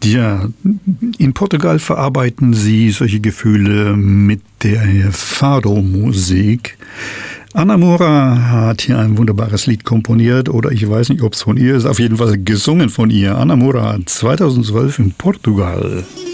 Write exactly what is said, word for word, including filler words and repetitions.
Ja, in Portugal verarbeiten Sie solche Gefühle mit der Fado-Musik. Ana Moura hat hier ein wunderbares Lied komponiert, oder ich weiß nicht, ob es von ihr ist, auf jeden Fall gesungen von ihr. Ana Moura zweitausendzwölf in Portugal.